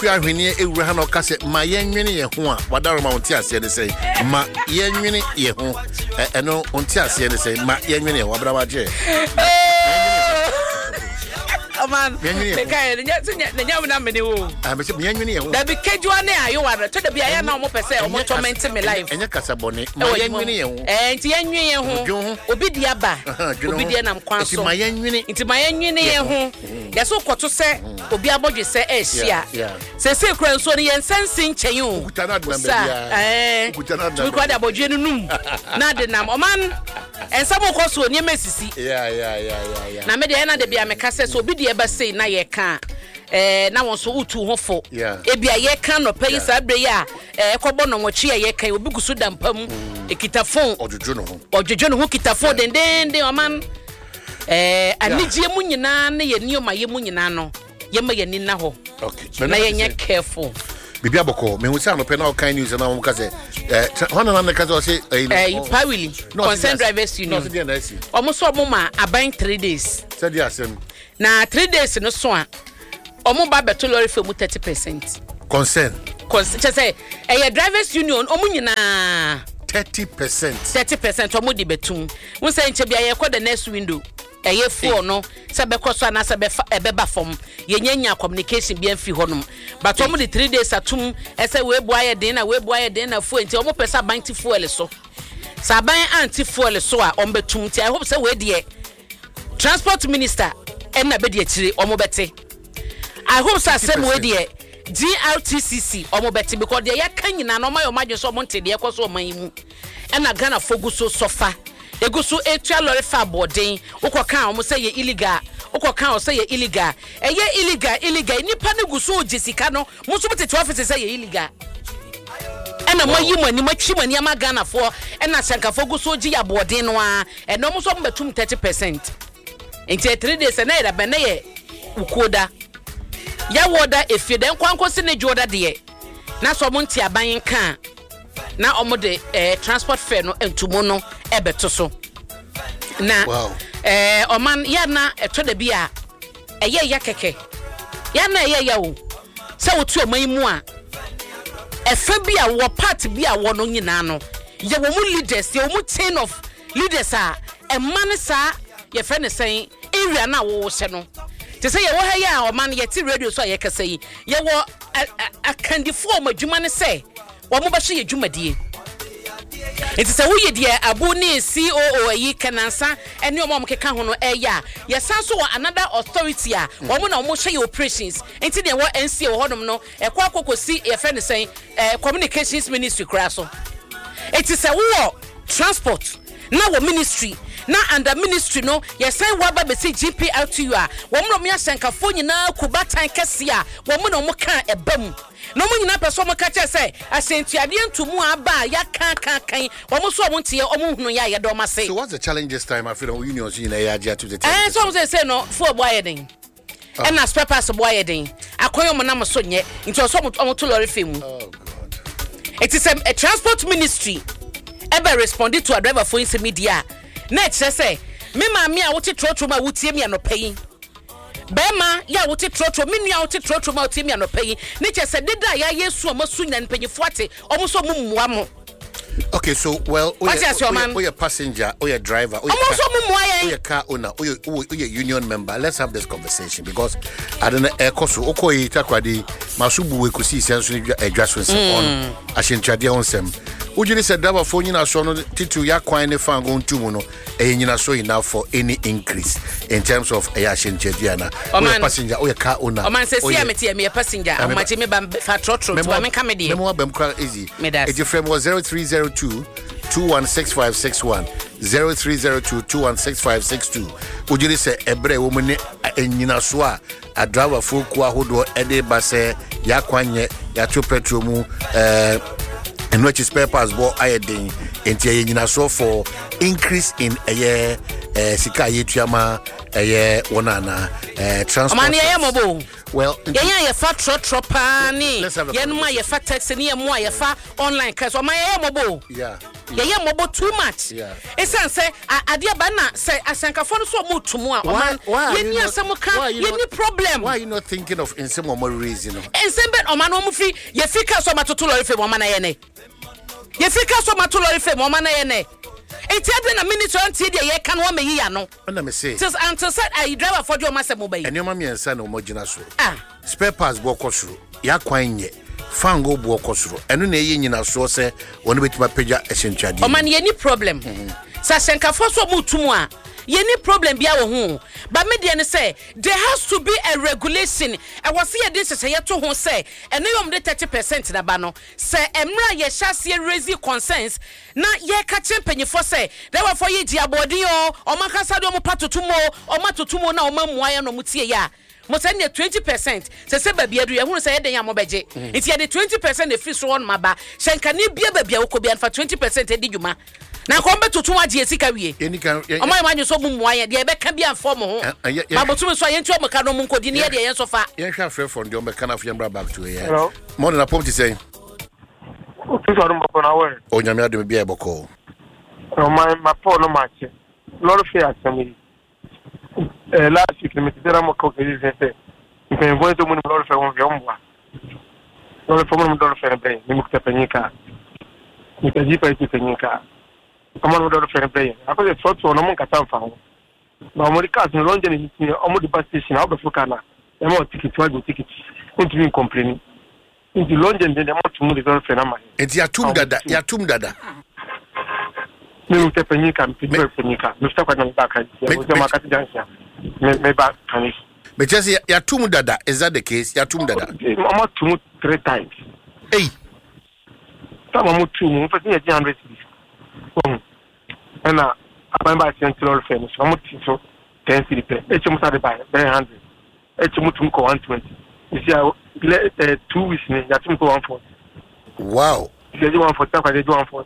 ahwene ewura ha no ka se ma yenwene ye ho a wadaro ma wonti ase de sei ma yenwene ye ho eno wonti ase de sei ma yenwene ye ho abrabaje man the guy the nyam na me wo me se yenwene ye ho da bi kedua ne ayo wa to da bi aya na omo pese omo torment me life enya kasabone ma yenwene ye ho nti yenwene ye ho obi di aba obi di na mkwan so nti ma yenwene ye ho yeso kwoto se obi abodwe se ehia se kura nso ne yensensi nchen o we kwa da abodwe no num na de nam oman ensamo koso ne mesisi na me de na de bia me kase so obi di eba sei na ye ka na won so utu hofo ebia ye ka no pay sabre ya ekobo no nwochi ye ka obi gusu dampam ekitafon ojojo no ho kitafon dendende oman anijie mu nyina na ye nioma ye mu nyina no ye ma ye ni na ho na ye nye careful bibi aboko me hu say no pe na kind news na won ka say hono na ka say pawili concern drivers union omo so omo ma aban 3 days said ya asem na 3 days no so a omo ba beto lorry fe mu 30% concern say drivers union omo nyina 30% omo di betum won say nche bia ye kwa the next window full no se be koso na se be beba fom ye nyanya communication bia mfi honum but omo di 3 days atum ese we bu aye den na fu enti omo pesa bank fuel so saban anti fuel so a ombe tum ti I hope say we de transport minister na be de akire omo bete I hope say same we de GRTCC omo bete because de ya kan nyina no mayo madwe so omo ntede ekoso oman mu na Ghana foguso sofa egusu etua lorry fa boarding ukoka omo say ye illegal ukoka o say ye illegal illegal nipa ne gusu ogisika no muso betete office say ye illegal ena mayi mani matwi mani ama Ghana fo ena sankafo gusu ogi ya boarding no a eno muso betum 30% enti 3 days na era be na ye ukoda ya woda efie den kwankosi ne joda de na so mo nti aban kan na omo de transport fare no entumo no ebeto so na oman ya na eto da bia ya keke ya na ya wo se wotu oman mu a efa bia wo part bia wo no nyina no ye wo mu leaders ye wo mu chain of leaders a emman sa ye fe ne sen area na wo se no te se ye wo ha ya oman ye ti radio so ye kasa yi ye wo akandifo madwuma ne se wo mo ba hye ye dwumadie enti se wo ye de abu ne COO yi kanansa ene omom keka ho no ya san so another authority a wo mo na wo hye operations enti de wo NC wo hodom no ekwa kokosi ye fe ne sen communications ministry kra so enti se wo transport na wo ministry na under ministry no ye san wa ba be say GPRTU a wo mo ya sankafo nyina kubatan kese a wo mo na mo kan ebam no mo nyina peso mo ka che say asentuade ntumu aba ya kan wo mo so mo ntie o mo hunu ya ye do ma say. So what's the challenge this time I feel unions in ya to the table? So say no for boy den and na spare pass boy den akoyo mo na mo so nye nti so mo to lorry femu. Oh god, it is a transport ministry ever responded to a driver for in media na say me ma me a wote trotro ma wotie me anopai bema ya wote trotro me nua wote trotro ma wotie me anopai ne che say deda ya yesu o masu nya mpanyifo ate o mo so mumua mo. Okay, so well, you're passenger, or your driver, or your car owner, or your union member. Let's have this conversation because I don't know. Koso okoi takwadi masubu we kusi sensu adjustments on ashintradia on sem. Ujini said driver phone you na so no titu ya kwan ne fan go ntumu no nyina so enough for any increase in terms of ashintradia na passenger or your car owner. Man say see me passenger. I'm match me ba fa trotro to me come dey. Memo bam kwa easy. Your frame was 0302216561 0302216562. Ujini say ebre wo mu ne nyina so a driver phone kwa hodo ede ba say ya kwanye ya to petrol mu and which is papers bo ayedin enti ye nyina so for increase in sika yetuama wonana transport. Man ye mobo. Well, ye fa trotro pa ni ye no ma ye fa taxi ni ye mo ye fa online cars o man ye mobo. Yeah. ye mobo too much esan say adia ba na say asankafo no so mo tumu a oman ye ni asem ka ye ni problem. Why are you not thinking of insem o mo reason no insem be oman o mo fi ye fika so matoto lori fe mo man na ye ne ye fika so matoto lori fe mo man na ye ne enti ade na minute anti de ye kan wo meyi ya no na me say since until said I driver for your masem obayi eni o ma miensa na o mo gina so spare parts bo kosuro ya kwan ye fango bo kosuro eno na ye nyina so se wonu betima pagya ehentwade o man ye ni problem sa senkafo so mutumu a ye ni problem bia wo ho ba me de ne say there has to be a regulation e was ye dey sese ye to ho say eno yom de 30% na ba no say emra ye hyase raise concerns na ye ka chempanyfo say there were for ye di abodi o makasa do mo patotumo o matotumo na o mamuaye no mutie ya mo say ne 20% se ba bia do ye hu say ye den ya mo beje enti ye de 20% e free so on maba shenka ni bia ba bia wo ko bia fa 20% e di dwuma na kombe tutu agye sika wie omai manyo so mumuaye de be ka bia form ho ba botum so ye nti o meka no munkodi ne ye de ye so fa ye hwa frɛ for de o meka na fie mbra back to here mo na pom ti say o ti so mo ko na we o nyame ade me bia boko o mai ma po no match loro fe asemi last week me tira mo ko ke dice que voy to mo loro fe won viomba loro fe mo loro fe be ni mo kutapanyika ni kajipa ikipanyika kama no do fair play akole foto no mon kata mfa ho na omorika no lonje ni omodi bus station awo befuka na e mo ticket wa go ticket continue complaining ndi lonje ndi mo tumu de fair na ma enti yatum dada ni utepanyika mpanyika mfita kwa na baka ya kusema kati jansia me ba kanis me just yatum dada is that the case yatum dada mo tumu 3 times sama mo tumu mfati ya 100 and I buy central famous. How much so 10 city pay? Each must have buy 100. Each must go 120. You see, 2 weeks ne, that must go 140. Wow. They do 140. They do 140.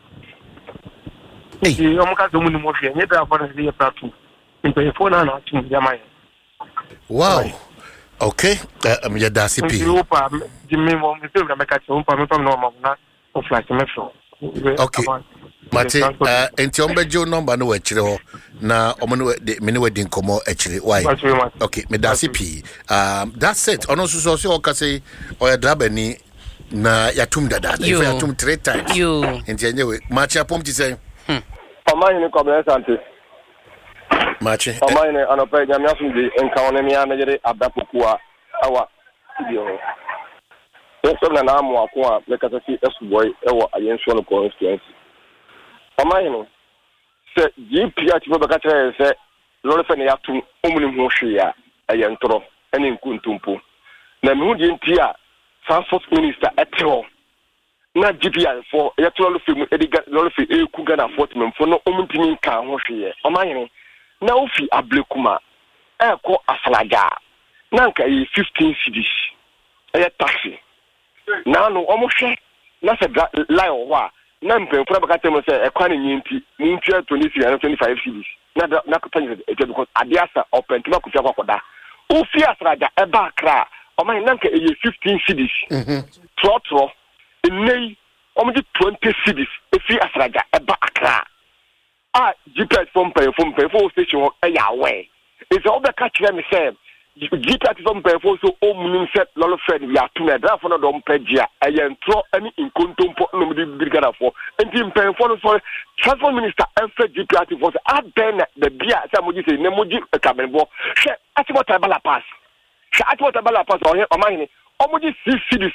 You must do money more. You need to have a platform. In the phone and to Jamaica. Wow. Okay. I'm your DCP. Jimmy, I'm still going to make a phone. I'm not going to flash the metro. Okay. Mate, enti ombejo number no wachire ho na omo me wedding komo achire why okay me DCP that's it ono so so okase oya drabani na yatum dada if yatum 3 times enti enyewe machi apom ti say Omani ni koble sante machi Omani anope nyame asunde enka onemi anagere abapokua awa video so na amu akwa mekata si esboy ewo ayenso no constituency Omani no se GP atibo bekata se lolo fe ne yatum omuni ho hwea ayentro ene nkuntumpo na me hu di ntia transport minister etero na GP for yatolo fe mu ediga lolo fe eku Ghana fortmemfo no omuntini ka ho hwea Omani na ofi ablekuma eko asalaga na nka 15 cedis taxi na no omohwe na se line wa na mpemfura bakata mo se ekwane nyinti muntua 25 cedis na kapanya because adiasa open to makufia kwakoda ofi asraja eba akra oman na nka 15 cedis trotro nei omji 20 cedis ofi asraja eba akra GPS from station ayawe is all the catch them say GPS from pay so omunim set lolo fed ya to na draft no don pagea ayentro ani inkontompo no mudi brigada for enti pay for transport minister enfe GPS for aden the bia say moji say ne moji kamenbo she atibota bala pass o mine o moji 6 cities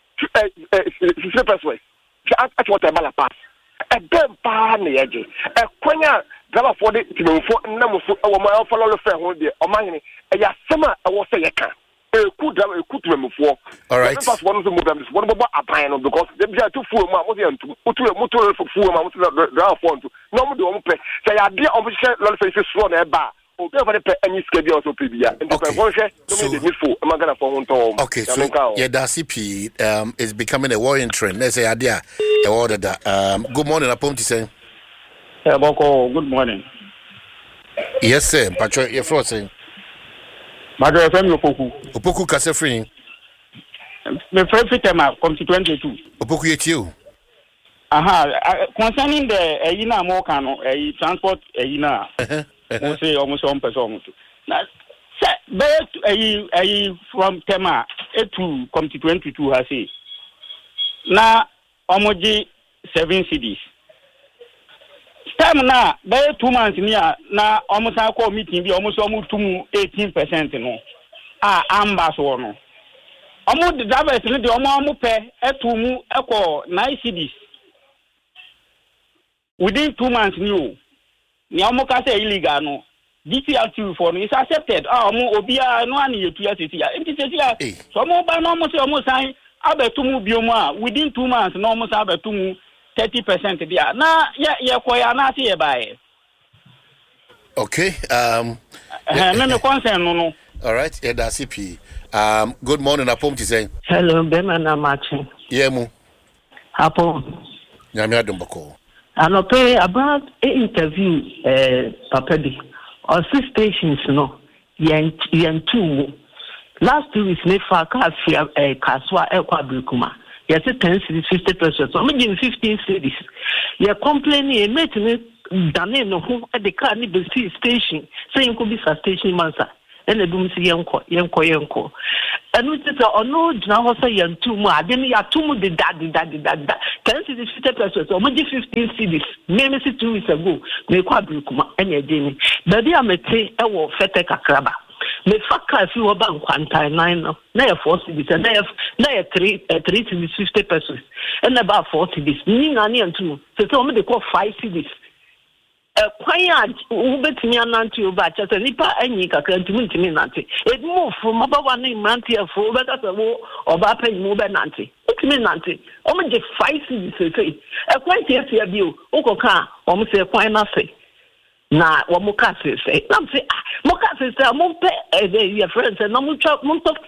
6 pesos she atibota bala pass Ebem pa na yeje ekwanya driver for the timofo namuso e wo ma follow lo fe ho de o mahene e ya sema e wo se yeka eku driver eku timofo all right pass one so mobile one bobo apan no because they be to fuel ma mo se ntu otu motor fuel ma mo se driver for ntu no mo de o mo pe se ya de o mo se lo fe se so na e ba o be for the pe any schedule also pe bia and the for she no me de nifo e ma gana for ho nto okay so yeah the CP is becoming a worrying trend let's say idea e order that good morning apom ti say Boko, good morning. Yes, sir. Patro, you're frozen. Madro FM Opoku. Opoku kase free. Me free fit ma come to 22. Opoku yet you. Concerning the Ayina Mokano, a transport Ayina, we say almost 1%. Now, from Tema to come to 22 has he. Now, almost 7 cities. Time now, 2 months near now, almost I call meeting be almost 18%. No, ambassador. Almost the drivers in the almost pay at 9 cities. Within 2 months, new. Niamoka say illegal no. DCR2 for is accepted. Obia no one you to see. So more by almost sign Abetumu Bioma within 2 months, no almost Abetumu 30% there. Now, yeah, quite not here by. Okay. No concern, no. All right, yeah, that's CP. Good morning, Apom to say. Hello, Bemana Martin. Yeah, mu. Apom. Nyamia Dumbako. I'm okay about an interview, Papadi. On 6 stations, no. Yen 2. Last 2 weeks, Nefa Kasia, Kaswa, Elquabricuma. Yes, 10 cities, 50%. I'm making 15 cities. You're complaining, and making it done who at the car need the station, saying could be a station mansa. And the doom see yanko. And we said, oh no, now say yan 2 more. Then you are 2 more the daddy. 10 cities, 50%. Or maybe 15 cities. Maybe 2 weeks ago, me quadricuma, and your Jenny. But they are mete a war fete kakraba. Me faka if you were bank 9 now 4 cities, and they have 3 cities, 50%. And about 4 cities. Meaning and 2. So they call 5 cities. Quiet, Ubet Nanti Obacha, and Nipa and Nika can't Nanti. It moved from about 1 Nanti for better or Bapa move Nanti. It's me Nanti. Almost 5 cities, say. A quite here view, Okoka, almost a quite nothing. Na Wamukasi say, I'm say, Mokasi say, I'm your friends and no truck,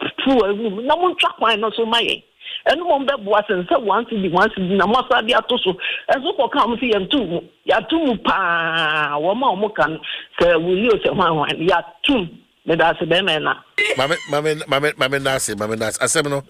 no truck, why not so my. And one that was and so once in Namasa Diatoso, as well come see and 2. Yatupa, Wama say, will you say one? Yatum, that's a bemana. Mamma Nasi, I said, no,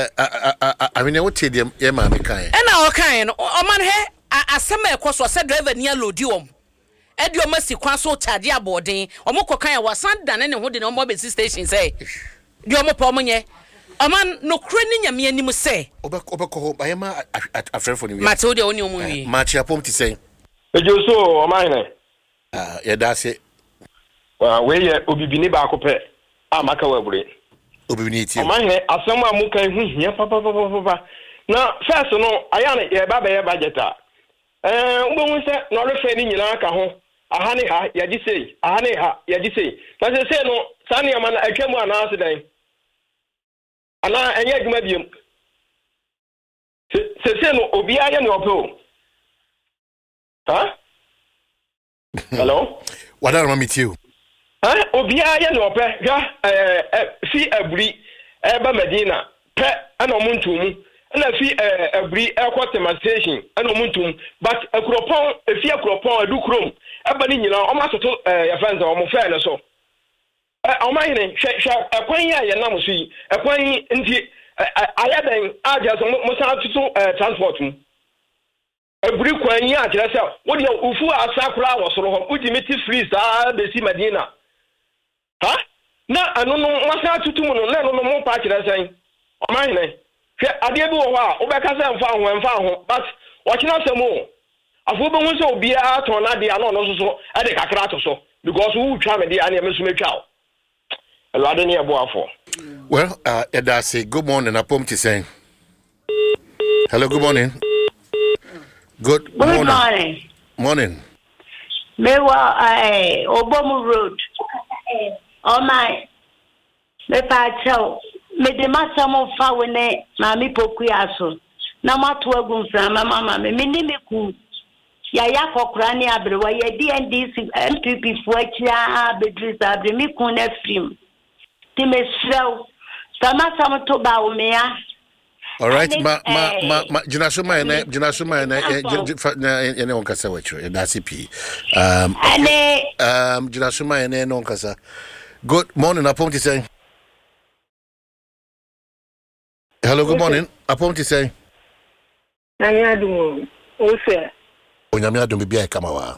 I mean, I would tell them, yeah, mammy kind. And our kind, oh man, I summer across was said driver near Lodium. Edio Mercy Quaso Tadia boarding, or Mokokaya was sent down and holding on mobile station say, Diomo Pomonye. A man no craning a me any say. Obako, I am a friend for you. Matilda on your movie. Match your pom to say. But you saw mine. Yeah, that's it. Well, we Ubini Bacope. Maka Webri. Ubinity. Mine, as someone who can hear Papa. Now, first, no, I am a Baba Budgeta. When we say, not offending Yanaka, a honey ha, Yadisi, a honey ha, Yadisi. But I say, no, Sunny, man, I came one answer day. And I yet medium. Say, no, Obia and your pool. Huh? Hello? What are I meet you? Huh? Obia and your pet, see a brie, Eba Medina, pet, and Omuntum, and I see a brie airport demonstration, and Omuntum, but a cropon, a fear cropon, a do chrome, a banana, almost a friend of Mofair so. On my name, a quanya, and Namusi, a quany, I had an address on transport. A brick quanya, what your Ufu Sakura was from ultimate freeze, the sea Medina. Huh? No, I don't know what's not to no more party as saying. On my name, I did go a Obaka found, but watching out some more. A woman will be out on Nadia, also at the Cacrato, because who try the animals to make out. Well, that's a good morning. I pom to say. Hello, good morning. Good morning. Morning. Mewa Obomu Road. Oh my. Me pacho. Me de masamo fa wene mami pokuyaso. Na matu egum fra mama me ni me ku. Ya kokra ni abrewa ye DNDC NPP fu akia bedris abre mi ku na film. Timesrel. Sama to ba umea. All right, Jinasuma and on Casa, that's CP. Jinasuma and on Casa. Good morning, Apom to say. Hello, good morning. Apom to say. Ose. Onyame adom bibia kama wa.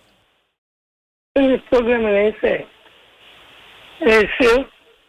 This program I say. Yes.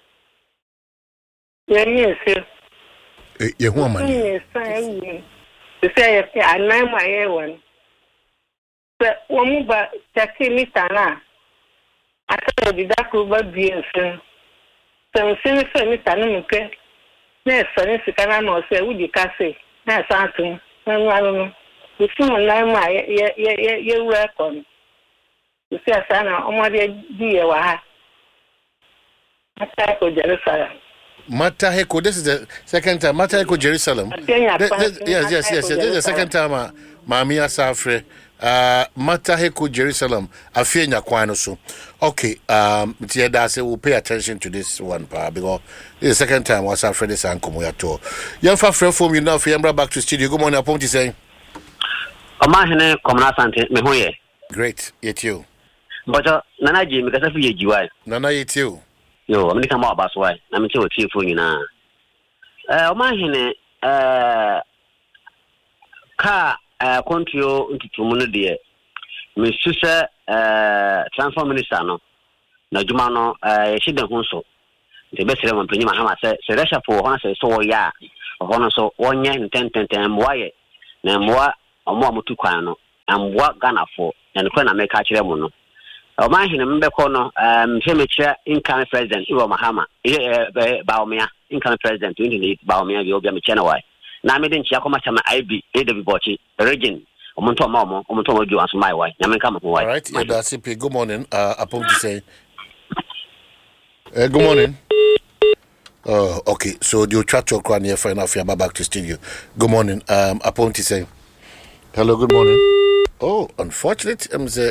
Yes. Ye hu amani. Yes, I say I know my one. But one ba take me sana. I said that could be so. So since me sana mke. Na sane sikana no say we di kase. Na santu. Na no. We see online ma ye welcome. You see sana omade di e wa ha. Mataheko Jerusalem. Mataheko, this is the second time. Mataheko Jerusalem. Yes. This is the second time. Mami Asafre. Mataheko Jerusalem. Afienya kwano so. Okay. We'll pay attention to this one, because this is the second time Asafre this ankomo ya to. Yamfa friend from you now. Fiambra back to studio. Good morning. Appointed saying. Omahene komna sante me hoye. Great. Yet you. But nana ji me kasa fi yejiwa. Nana yet you. Yo, amini kama abaswa. Na me che otie fu nyina. Omahene ka kontrio ntutumu no de me susa transform minister no. Na juma no yehide ho so. Nte be sere mpanyi ma hama se resha fo ho na se so ya. Ho no so wonye ntententen mwaye. Na mwa omo amutu kwan no ambwa Ghana for na ne na meka kire mu no o ma hene mbeko no mfemechira incoming president Iwo Mahama Baomia incoming president ni Baomia bi obia mechana wai na me den chia koma chama IB AW Bochi region omonto mo ju aso mai wai na menka mo wai. All right, CP, good morning. Upon to say good morning. Okay, so you chat your crown here for enough back to studio. Good morning. Upon to say hello, good morning. Oh, unfortunate.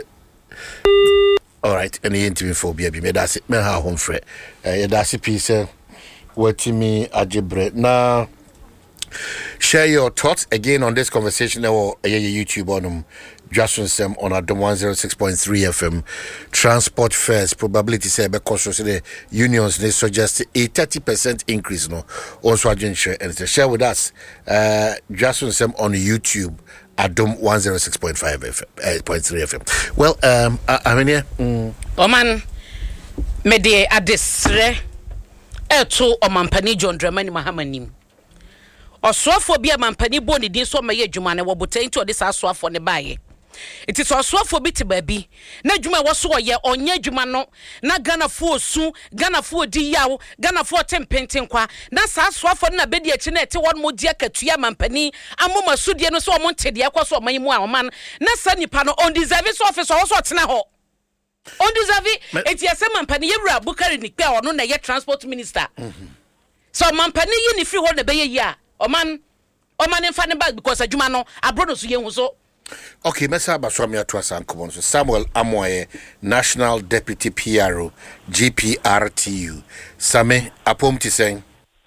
All right, any interview for BB. Me that's it. Me ha home free. That's it. Piece. What me ajebre. Now, share your thoughts again on this conversation. Or YouTube on Justin Sem on Adom 106.3 FM. Transport fares probability say because the unions they suggest a 30% increase. No, also share and share with us. Justin Sem on YouTube. Adom 106.5 FM, 0.3 FM. Well, I mean, yeah. Oman, me de adesre eto omampani John Dramani Mahamanim. Oswafo bia mampani boni din so maye adwuma ne wobotan nti ode sa aswafo ne baaye. It is oswafo bi te baabi. Na adwuma wo so ye onye adwuma no na Ghana fo osu, Ghana fo di yawo, Ghana fo tempenten kwa. Na sa aswafo na bedi achi na ete won mo di akatua mampani amoma sudie no so o montede akwaso o manyimu a oman. Na sa nipa no on deserve so office wo so tena ho. On deserve eti ase mampani yewura Bukari Nikpe ono na ye transport minister. So mampani yi ni free ho na be ye ya. Oman mfa ne bag because adwuma no abrodo so ye hu so. Okay, Mesa Baswami Atwasan Common. Samuel Amoye, National Deputy PRO, GPRTU. Same Apomti saying.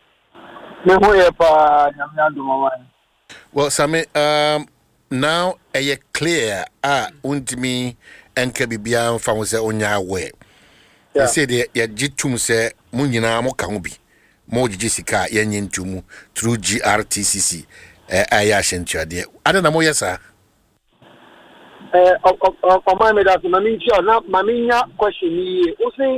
Well, Same, now a clear untimi enke bibia from se onya we. They say they jitum se munyina mo kahubi. Mo jisika yenyin tumu through GRTCC. Ayashentia de. I don't know yesa. My question is,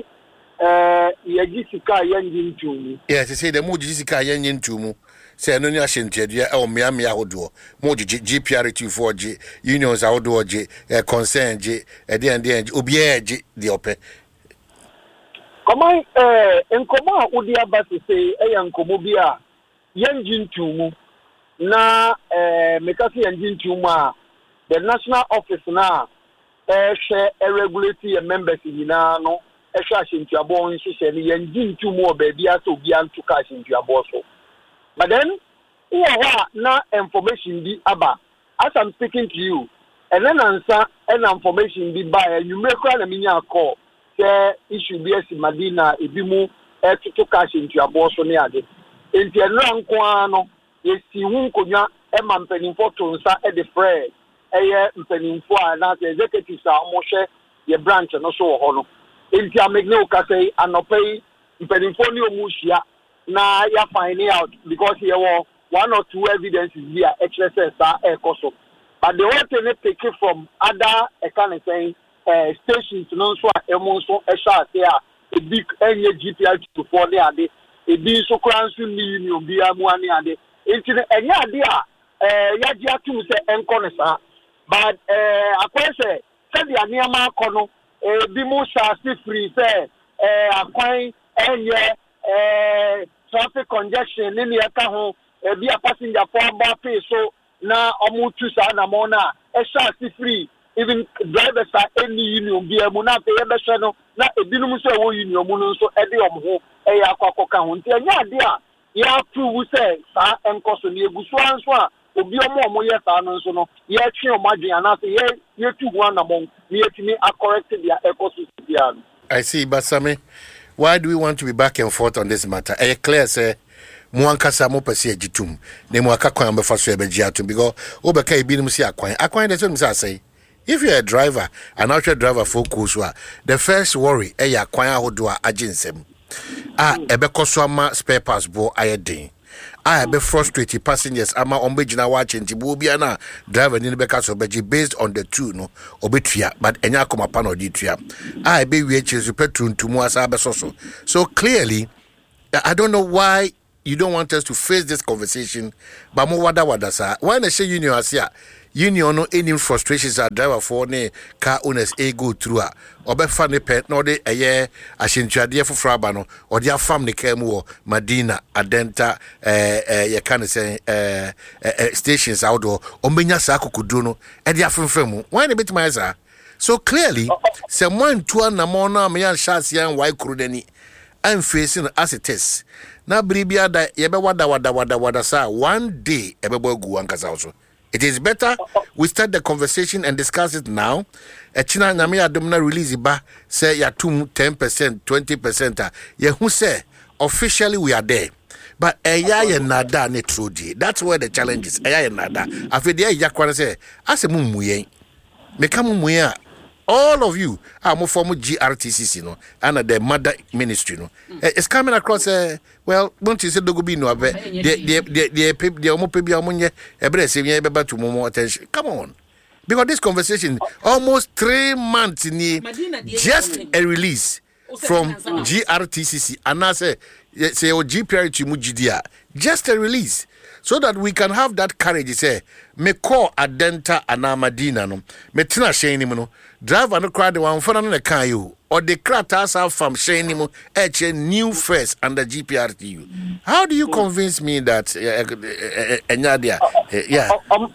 yes, they say the more Jessica Yen to say no Shentia or Miami Audo, more GPR24G, unions outdoor J, concern J, and then Obie the open. Come on, and come on, would the Abbas say, a young Comobia, Yen to na Mekasi and Jintuma. The national office now, share a regulatory members in no, a cash into your bones, and yen two more baby to be to cash into your boss. But then, now information be about as I'm speaking to you, and then answer and information be by, and you make a mini call, say issue be as Madina, if you move to cash into your boss on the other. In the long quano, you see whom could not a man penning for to at the fray. Mpenimfo na executives a omoshe ye branch no so ho no enti amegne okase anopei mpenimfo ni omuhia na ya find out because here one or two evidences here exercise ekoso but they want to take it from other kind of saying stations no so so a big GPR to for there a big so council union be a money and into the idea yagia to say enconesa but I say the near Marcono be more free say acquiring traffic congestion in the account be a passenger for bar pay so now almost 2 na mona free even drivers are any union be a mona pay a channel na a binum so union so edi ho e akwa ka ho nti anya dia ya prove say sa enkoso ne eguso anso a obi omo ye sa no so no ye twe o madwen ana say ye tu ho na mon ye timi correct their ecosystem dia. I see, but Sammy, why do we want to be back and forth on this matter? I clear say Muankasa mo pese agitum ne mo akakwan befa so ebegiatum because obeka ebinum si akwan dey say if you're a driver an actual driver focus the first worry e akwan ahodo a aginsem ebekoso ama spare parts bo ayedin be frustrated passengers ama ombegina wa change bo bia na driver ni beka so beji based on the two no obetua but enya akoma pa no ditua be wie chezu petrol ntumu asa be so clearly I don't know why you don't want us to face this conversation but mo wada sa why na say union asia union no any frustrations are driver for ne car owners go through obefa ne pet no de eye ahyentuade foforo aba no ode afam ne car mu Madina Adenta ye kan say stations outdoor omenya sa kokodu no e de afemfam mu why ne betima sa so clearly someone to na mo na me yan chance yan why kurudani I'm facing as it is na bribia da ye be wada sa one day e be bogu ankasa also. It is better we start the conversation and discuss it now. China nyame adomna release ba say ya 10%, 20%. Ye who say officially we are there. But eya nada ne trudi. That's where the challenge is. Eya nada. Afede ya kwana say ase mumuye. Meka mumuye all of you are more from GRTCC no and the mother ministry no it's coming across well don't you say dogobi no abe the omo pe bia omonye ebre se bia beba to more attention come on because this conversation almost 3 months ni just a release from GRTCC and I say o GPR to mujidia just a release so that we can have that courage say me call Adenta ana Madina no me tina sheni mu no driver no crowd one for no kan you or the kratas have from sheni mu new first under GPRTU. How do you convince me that enyadia yeah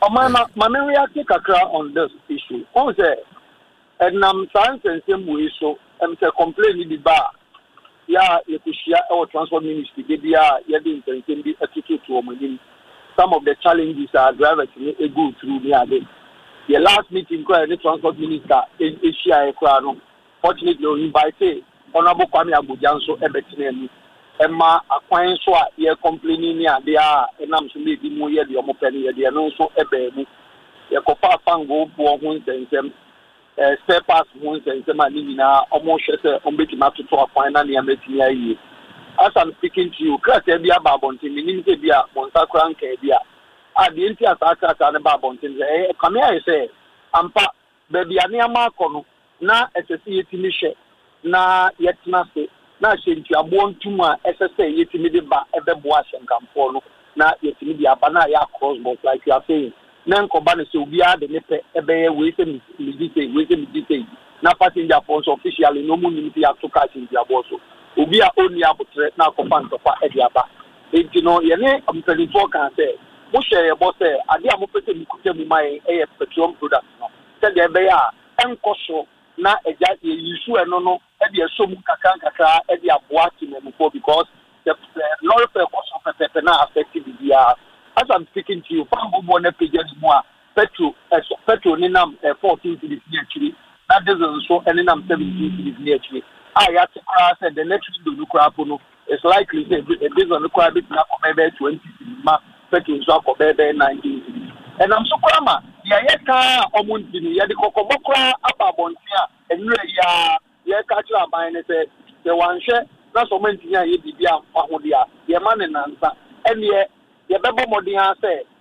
my react kakra on this issue on say enam science and we so say complain the bar ya yekushia our transport ministry dia ya dey intention bi attitude to omani. Some of the challenges are drivers go through near the last meeting the transport minister Asia Ekrano fortunately we invited Honorable Kwame Abujanso Ebetinemi Emma Akwan so ye complaining near they are enam so be di mo ye de omo peni ye de no so ebe mu ye kofa fango bo ho nsensem spare parts ho nsensem ani nyina omo hwese ombekima to akwan na ne ametini ayi. As I'm speaking to you, Kratia be about Bontin, Minimity be a Montacran Cabia. At the Intia Saka and about Bontin, come here, I say, Ampa, baby, a near Marcono, na SSC Timisha, na yet nasty, na shin to a born tumor, SSA, yet immediate ba, ever boas and campono, na yet immediate banaya crossbow, like you are saying. Nan Cobanis will be the nepe, ebe, waiting, detail, na passenger phones officially, no munity have to catch in the aboso. Obi a only abutre na kopan tofa ediaba enti no ye ne ampelinfo kan say mo share bo say ade a mo pese mi kute mu mai petroleum products no say de be ya enkoso na eja ye yisu eno no e de so mu kakra e de aboa ti me mo because the lorry fare cost of pepe na affected the as I'm speaking to you fambo bo na page mo a petrol ni nam 14 cities ni actually that doesn't so any nam 17 cities ni actually I have to said the next window no it's likely that based on the crowd bit na maybe 20 ma petrol so for maybe 19 and I'm so krama ya ka omundi ni ya de kokobokra ababontia enure ya ka chira ban ne say the one share na so menti ya ye bibia ahode a ye ma ne nansa ene ye bebo modin ha say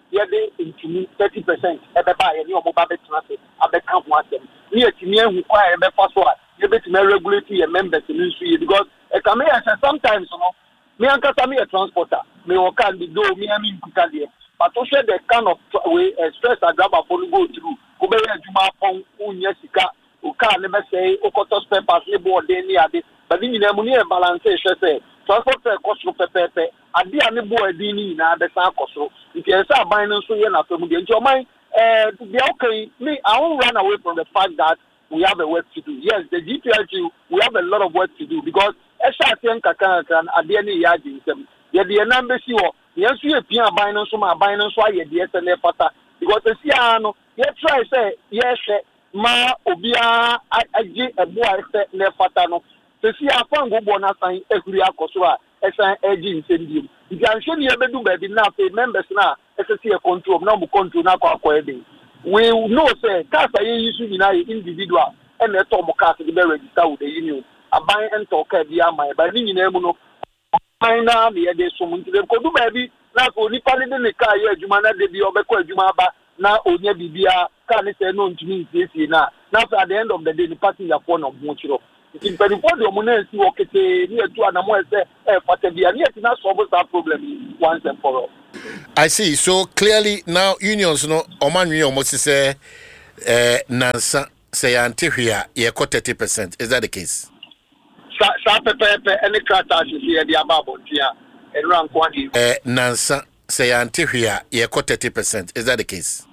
yɛde ntumi 30% ɛbɛba yɛ ne ɔmo ba bɛtena se abɛka ho asɛm ne yɛtumi ahu kwa a yɛbɛfa so a yɛbɛtumi regulate yɛ members no nso yɛ because ɛka me yɛ sɛ sometimes no me ankasa me yɛ transporter me wɔ car de do me ami nkuta deɛ but to share the kind of way stress a driver for go through wobɛyɛ adwuma apɔn wonyɛ sika o car ne bɛsɛe wokɔtɔ spare parts ne bɔ ɔden ne ade but ne nyinaa mu ne yɛ balance hwɛ sɛ transport fare kɔ soro pɛpɛɛpɛ ade a ne bɔ ɔden ne nyinaa bɛsan akɔ soro nti ɛsɛ sɛ aban no nso yɛ n'afɛ mu deɛ nti ɔman deɛ okay me I won't run away from the fact that we have a work to do. Yes, the GPLG, we have a lot of work to do because SRTN Kakan at the end of the year, the number see what yes, we are binance from our binance why the SNA pata because the Siano, yes, try say, yes, ma obia a boy ne fatano. The Sia Fango Bona sign every Akosua, SN Edging Sendium. If you are sure you ever do baby now, pay members now, SSC control, no control, now acquiring. We know, say, cars are usually individual and a top of cars to be registered with the union. A buy and talk at the Amai, but in Emuno, now the other someone to them could do baby. Now, only planning in the car, Jumana, the Biobeko Jumaba, now Onya Bibia, can say no to me this year now. Now, at the end of the day, the party are one of Mochiro. In Penipod, the Munesi, okay, near to Anamoe, Fatabia, near to not solve that problem once and for all. I see. So clearly now unions no oman union almost say nansa say antihia ye 30%. Is that the case? Sa pepe any crata here the ababo tia and rank one nansa say antihia ye 30%. Is that the case?